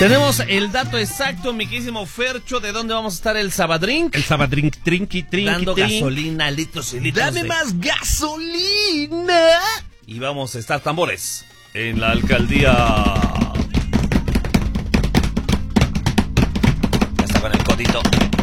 Tenemos el dato exacto, mi queridísimo Fercho, de dónde vamos a estar el Sabadrink. El Sabadrink, dando gasolina, litros y litros. ¡Dame más gasolina! Y vamos a estar tambores en la alcaldía. Ya está con el codito.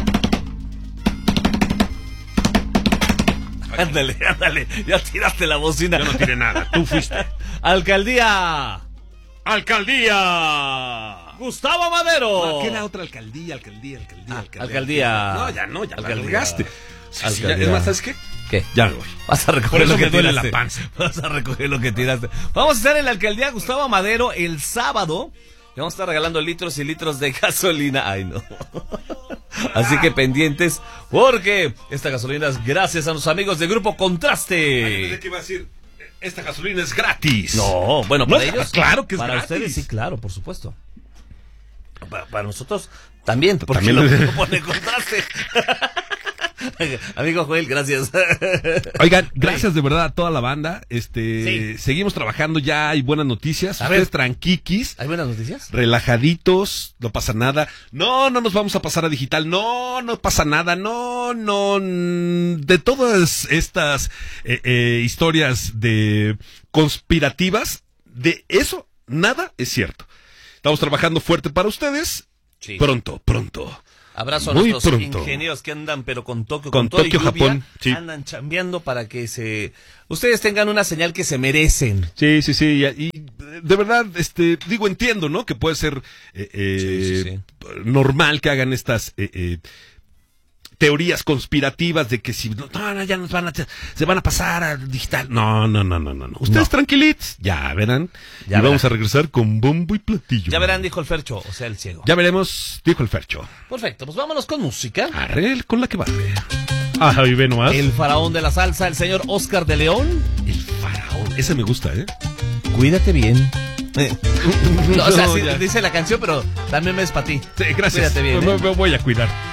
Ándale, ándale, ya tiraste la bocina. Yo no tiré nada, tú fuiste. Alcaldía. ¡Alcaldía! Gustavo Madero. ¿Qué era otra alcaldía? Alcaldía. No, ya la alcaldía. largaste. Sí, Alcaldía. es más, ¿sabes qué? ¿Qué? Ya me voy. Vas a recoger Por eso lo que me duele tiraste. la panza. Vas a recoger lo que tiraste. Vamos a estar en la alcaldía Gustavo Madero el sábado. Y vamos a estar regalando litros y litros de gasolina. Ay, no. Así que pendientes, porque esta gasolina es gracias a los amigos de Grupo Contraste. ¿Qué iba a decir? Esta gasolina es gratis. No, bueno, para ellos. Claro que es para gratis. Para ustedes, sí, claro, por supuesto. Para nosotros también, porque también lo pone Contraste. Amigo Joel, gracias. Oigan, gracias de verdad a toda la banda. Sí. Seguimos trabajando, ya hay buenas noticias. Ustedes tranquiquis. ¿Hay buenas noticias? Relajaditos, no pasa nada. No nos vamos a pasar a digital. No pasa nada. No. De todas estas historias de conspirativas, de eso nada es cierto. Estamos trabajando fuerte para ustedes. Sí. Pronto. Abrazo a nuestros ingenieros que andan, pero con Tokio, con todo Tokio, y lluvia, Japón, sí. Andan chambeando para que ustedes tengan una señal que se merecen. Sí. Y de verdad, entiendo, ¿no? Que puede ser normal que hagan estas teorías conspirativas de que si ya se van a pasar al digital. No. Ustedes tranquilitos, ya verán. Ya vamos a regresar con bombo y platillo. Ya verán, dijo el Fercho, o sea, el ciego. Ya veremos, dijo el Fercho. Perfecto, pues vámonos con música. Arre, con la que vale. Ahí ve nomás. El faraón de la salsa, el señor Oscar de León. El faraón, ese me gusta, ¿eh? Cuídate bien. No, o sea, sí, dice la canción, pero también es para ti. Sí, gracias. Cuídate bien. Me voy a cuidar.